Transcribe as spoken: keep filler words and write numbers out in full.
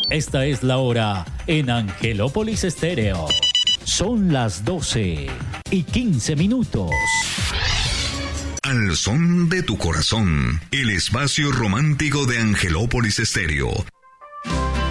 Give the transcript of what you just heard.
Esta es la hora en Angelópolis Estéreo. Son las doce y quince minutos. Al son de tu corazón, el espacio romántico de Angelópolis Estéreo.